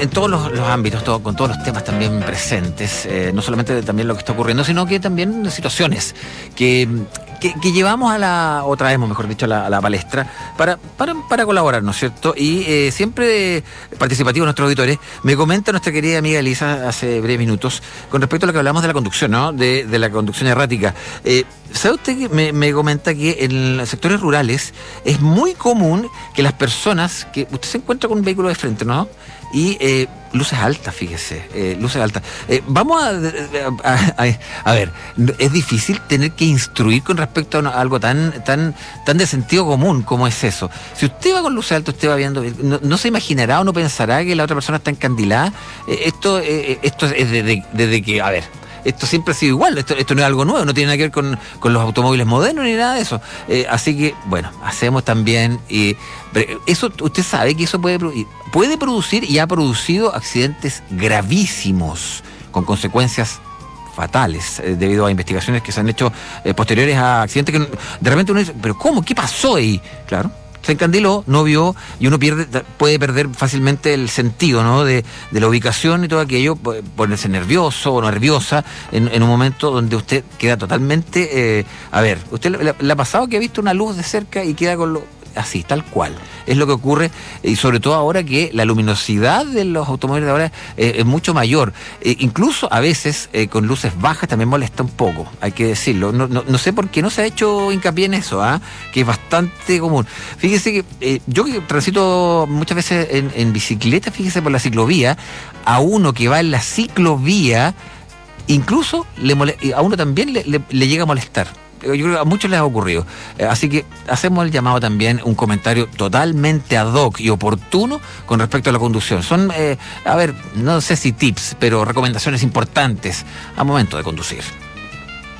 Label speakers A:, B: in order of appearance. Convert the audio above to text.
A: en todos los ámbitos, con todos los temas también presentes, no solamente también lo que está ocurriendo, sino que también situaciones que llevamos o traemos, mejor dicho, a la palestra para colaborar, ¿no es cierto? Y siempre participativo nuestros auditores. Me comenta nuestra querida amiga Elisa hace breves minutos con respecto a lo que hablamos de la conducción, ¿no? De la conducción errática. ¿Sabe usted que me comenta que en los sectores rurales es muy común que las personas, que usted se encuentra con un vehículo de frente, ¿no? Y luces altas, fíjese, luces altas. Vamos a ver, es difícil tener que instruir con respecto a algo tan de sentido común como es eso. Si usted va con luces altas, usted va viendo, no se imaginará o no pensará que la otra persona está encandilada. Esto es desde que, a ver, esto siempre ha sido igual, esto no es algo nuevo, no tiene nada que ver con los automóviles modernos ni nada de eso. Así que, bueno, hacemos también, eso, usted sabe que eso puede producir y ha producido accidentes gravísimos, con consecuencias fatales, debido a investigaciones que se han hecho posteriores a accidentes que de repente uno dice, pero ¿cómo? ¿Qué pasó ahí? Claro. Se encandiló, no vio, y uno puede perder fácilmente el sentido, ¿no? de la ubicación y todo aquello, ponerse nervioso o nerviosa en un momento donde usted queda totalmente... a ver, ¿usted le ha pasado que ha visto una luz de cerca y queda con así, tal cual? Es lo que ocurre, y sobre todo ahora que la luminosidad de los automóviles de ahora es mucho mayor. Incluso a veces con luces bajas también molesta un poco, hay que decirlo. No sé por qué no se ha hecho hincapié en eso, que es bastante común. Fíjese que yo que transito muchas veces en bicicleta, fíjese, por la ciclovía, a uno que va en la ciclovía, incluso a uno también le llega a molestar. Yo creo que a muchos les ha ocurrido. Así que hacemos el llamado también, un comentario totalmente ad hoc y oportuno con respecto a la conducción. Son, a ver, no sé si tips, pero recomendaciones importantes al momento de conducir.